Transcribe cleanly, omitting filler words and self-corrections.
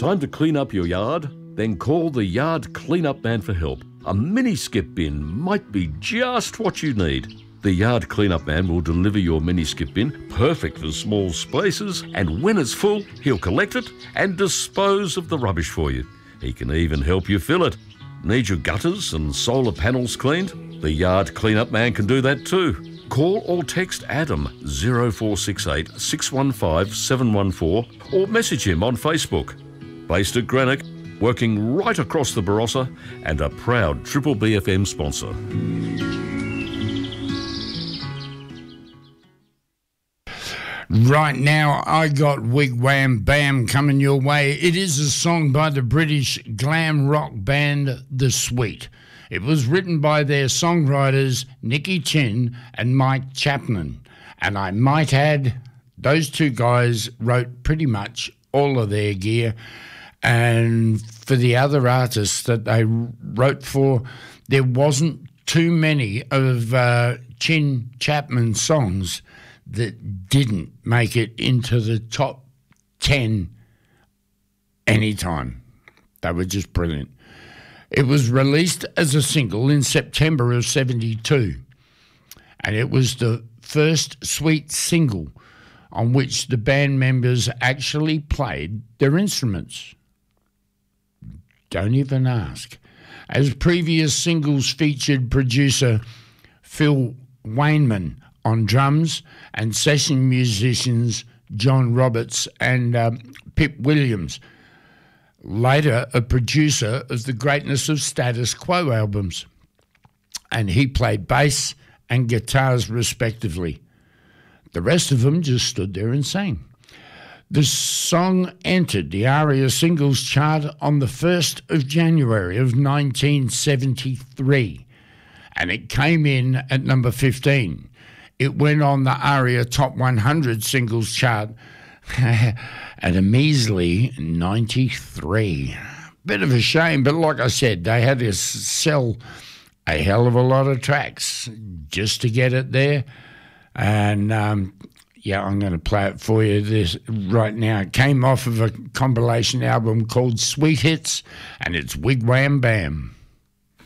Time to clean up your yard? Then call the Yard Cleanup Man for help. A mini skip bin might be just what you need. The Yard Cleanup Man will deliver your mini skip bin, perfect for small spaces, and when it's full, he'll collect it and dispose of the rubbish for you. He can even help you fill it. Need your gutters and solar panels cleaned? The Yard Cleanup Man can do that too. Call or text Adam 0468 615 714 or message him on Facebook. Based at Greenock, working right across the Barossa, and a proud Triple BFM sponsor. Right now, I got Wigwam Bam coming your way. It is a song by the British glam rock band The Sweet. It was written by their songwriters Nicky Chinn and Mike Chapman. And I might add, those two guys wrote pretty much all of their gear. And for the other artists that they wrote for, there wasn't too many of Chinn Chapman songs that didn't make it into the top 10 anytime. They were just brilliant. It was released as a single in September of 72, and it was the first Sweet single on which the band members actually played their instruments. Don't even ask. As previous singles featured producer Phil Wayman on drums and session musicians John Roberts and Pip Williams, later a producer of the Greatness of Status Quo albums, and he played bass and guitars respectively. The rest of them just stood there and sang. The song entered the ARIA singles chart on the 1st of January of 1973, and it came in at number 15. It went on the ARIA Top 100 singles chart at a measly 93. Bit of a shame, but like I said, they had to sell a hell of a lot of tracks just to get it there. And, yeah, I'm going to play it for you this right now. It came off of a compilation album called Sweet Hits, and it's Wigwam Bam.